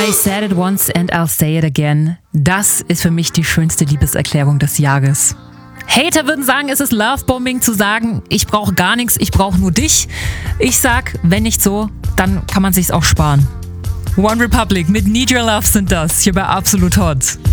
I said it once and I'll say it again. Das ist für mich die schönste Liebeserklärung des Jahres. Hater würden sagen, es ist Lovebombing zu sagen, ich brauche gar nichts, ich brauche nur dich. Ich sag, wenn nicht so, dann kann man sich's auch sparen. One Republic mit Need Your Love sind das, hier bei Absolut Hot.